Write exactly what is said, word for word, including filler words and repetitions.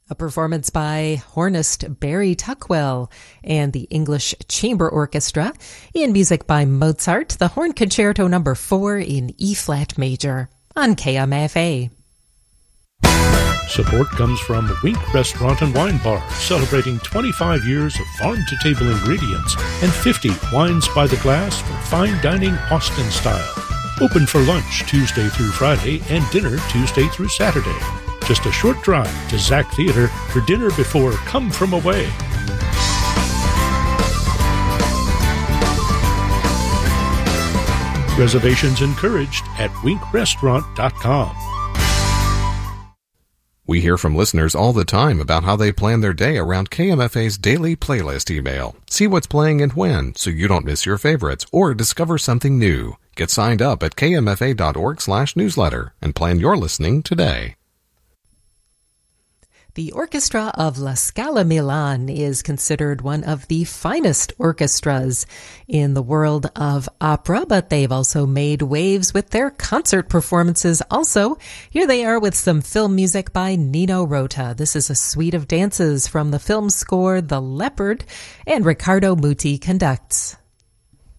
A performance by hornist Barry Tuckwell and the English Chamber Orchestra in music by Mozart, the Horn Concerto number four in E-flat major on K M F A. Support comes from Wink Restaurant and Wine Bar, celebrating twenty-five years of farm-to-table ingredients and fifty wines by the glass for fine dining Austin style. Open for lunch Tuesday through Friday and dinner Tuesday through Saturday. Just a short drive to Zach Theater for dinner before Come From Away. Reservations encouraged at wink restaurant dot com. We hear from listeners all the time about how they plan their day around K M F A's daily playlist email. See what's playing and when, so you don't miss your favorites or discover something new. Get signed up at k m f a dot org slash newsletter and plan your listening today. The Orchestra of La Scala Milan is considered one of the finest orchestras in the world of opera, but they've also made waves with their concert performances also. Here they are with some film music by Nino Rota. This is a suite of dances from the film score The Leopard, and Riccardo Muti conducts.